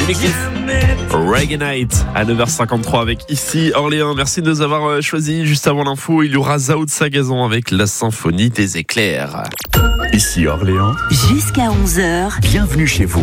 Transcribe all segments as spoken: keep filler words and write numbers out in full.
Cliff. Reggae Night à neuf heures cinquante-trois avec ici Orléans. Merci de nous avoir choisi. Juste avant l'info, il y aura Zao de Sagazon avec la symphonie des éclairs. Ici Orléans. Jusqu'à onze heures. Bienvenue chez vous.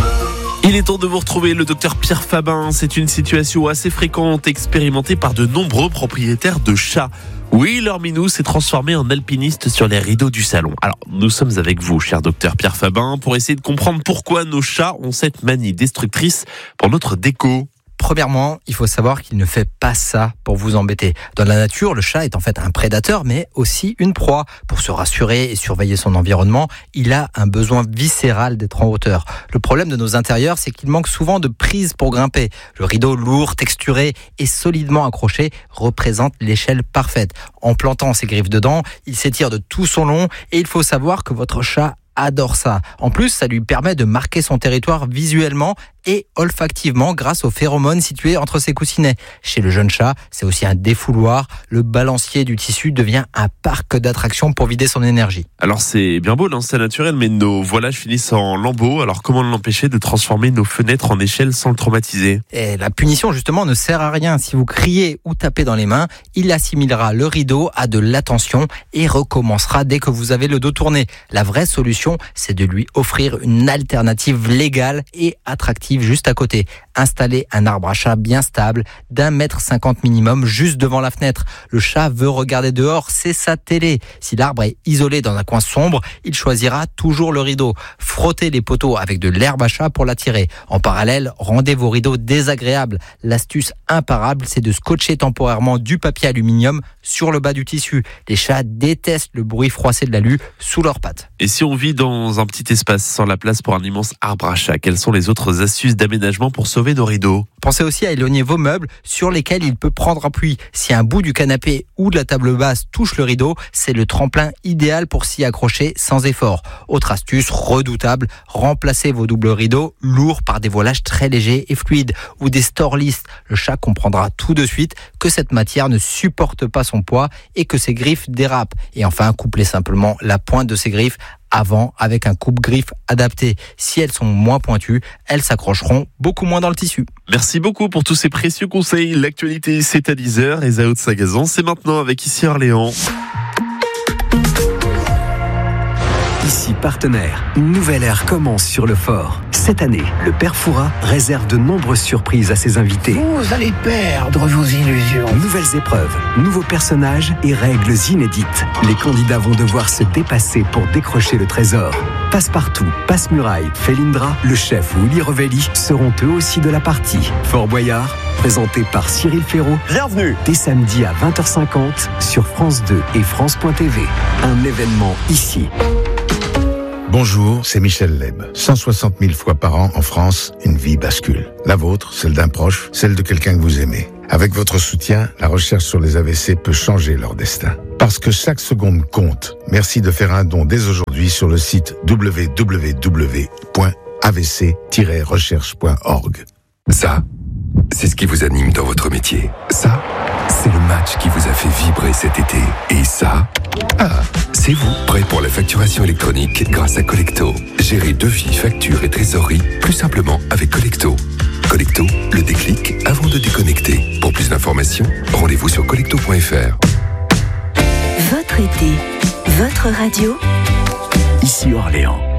Il est temps de vous retrouver le docteur Pierre Fabin. C'est une situation assez fréquente, expérimentée par de nombreux propriétaires de chats. Oui, leur minou s'est transformé en alpiniste sur les rideaux du salon. Alors, nous sommes avec vous, cher docteur Pierre Fabin, pour essayer de comprendre pourquoi nos chats ont cette manie destructrice pour notre déco. Premièrement, il faut savoir qu'il ne fait pas ça pour vous embêter. Dans la nature, le chat est en fait un prédateur, mais aussi une proie. Pour se rassurer et surveiller son environnement, il a un besoin viscéral d'être en hauteur. Le problème de nos intérieurs, c'est qu'il manque souvent de prise pour grimper. Le rideau lourd, texturé et solidement accroché représente l'échelle parfaite. En plantant ses griffes dedans, il s'étire de tout son long et il faut savoir que votre chat adore ça. En plus, ça lui permet de marquer son territoire visuellement et olfactivement grâce aux phéromones situés entre ses coussinets. Chez le jeune chat, c'est aussi un défouloir. Le balancier du tissu devient un parc d'attractions pour vider son énergie. Alors c'est bien beau, c'est naturel, mais nos voilages finissent en lambeaux. Alors comment l'empêcher de transformer nos fenêtres en échelle sans le traumatiser ? Et la punition justement ne sert à rien. Si vous criez ou tapez dans les mains, il assimilera le rideau à de l'attention et recommencera dès que vous avez le dos tourné. La vraie solution, c'est de lui offrir une alternative légale et attractive juste à côté. Installer un arbre à chat bien stable, d'un mètre cinquante minimum, juste devant la fenêtre. Le chat veut regarder dehors, c'est sa télé. Si l'arbre est isolé dans un coin sombre, il choisira toujours le rideau. Frottez les poteaux avec de l'herbe à chat pour l'attirer. En parallèle, rendez vos rideaux désagréables. L'astuce imparable, c'est de scotcher temporairement du papier aluminium sur le bas du tissu. Les chats détestent le bruit froissé de l'alu sous leurs pattes. Et si on vit dans un petit espace sans la place pour un immense arbre à chat, quelles sont les autres astuces d'aménagement pour sauver nos rideaux ? Pensez aussi à éloigner vos meubles sur lesquels il peut prendre appui. Si un bout du canapé ou de la table basse touche le rideau, c'est le tremplin idéal pour s'y accrocher sans effort. Autre astuce redoutable, remplacez vos doubles rideaux lourds par des voilages très légers et fluides ou des store-list. Le chat comprendra tout de suite que cette matière ne supporte pas son poids et que ses griffes dérapent. Et enfin, couplez simplement la pointe de ses griffes avant avec un coupe-griffe adapté. Si elles sont moins pointues, elles s'accrocheront beaucoup moins dans le tissu. Merci beaucoup pour tous ces précieux conseils. L'actualité, c'est à dix heures et Zao de Sagazon, c'est maintenant avec ici Orléans. Ici Partenaire, une nouvelle ère commence sur le fort. Cette année, le Père Fouras réserve de nombreuses surprises à ses invités. Vous allez perdre vos illusions. Nouvelles épreuves, nouveaux personnages et règles inédites. Les candidats vont devoir se dépasser pour décrocher le trésor. Passepartout, Passe-Muraille, Felindra, le chef ou Willy Revelli seront eux aussi de la partie. Fort Boyard, présenté par Cyril Ferraud. Bienvenue. Dès samedi à vingt heures cinquante sur France deux et France point T V. Un événement ici. Bonjour, c'est Michel Leb. cent soixante mille fois par an en France, une vie bascule. La vôtre, celle d'un proche, celle de quelqu'un que vous aimez. Avec votre soutien, la recherche sur les A V C peut changer leur destin. Parce que chaque seconde compte, merci de faire un don dès aujourd'hui sur le site w w w point a v c tiret recherche point org. Ça, c'est ce qui vous anime dans votre métier. Ça, c'est le match qui vous a fait vibrer cet été. Et ça, ah, c'est vous, prêt pour la facturation électronique grâce à Collecto. Gérez devis, factures et trésorerie plus simplement avec Collecto. Collecto, le déclic avant de déconnecter. Pour plus d'informations, rendez-vous sur collecto point f r. Votre été, votre radio. Ici Orléans.